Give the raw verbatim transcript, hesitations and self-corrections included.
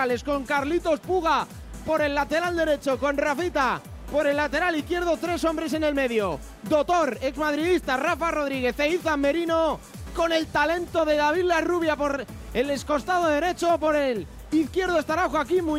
centrales, con Carlitos Puga por el lateral derecho, con Rafita por el lateral izquierdo, tres hombres en el medio. Dotor, exmadridista, Rafa Rodríguez e Izan Merino, con el talento de David Larrubia por el escostado derecho, por el izquierdo estará Joaquín Muñoz.